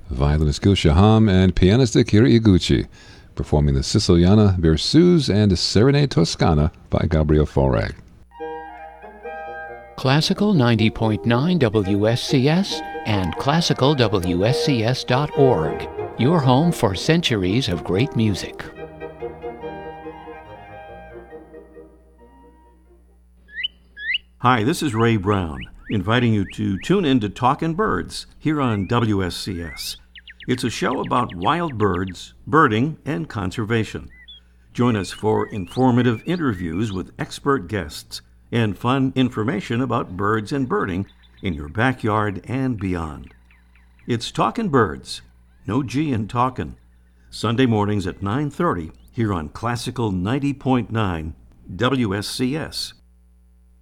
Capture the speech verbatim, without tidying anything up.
violinist Gil Shaham and pianist Akira Iguchi, performing the Siciliana Berceuse and Serenade Toscana by Gabriel Fauré. Classical ninety point nine W S C S and classical W S C S dot org, your home for centuries of great music. Hi, this is Ray Brown, inviting you to tune in to Talkin' Birds here on W S C S. It's a show about wild birds, birding, and conservation. Join us for informative interviews with expert guests and fun information about birds and birding in your backyard and beyond. It's Talkin' Birds, no G in talkin', Sunday mornings at nine thirty here on Classical ninety point nine W S C S.